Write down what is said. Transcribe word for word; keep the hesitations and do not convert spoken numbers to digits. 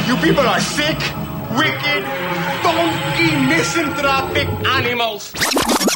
You people are sick, wicked, funky, misanthropic animals.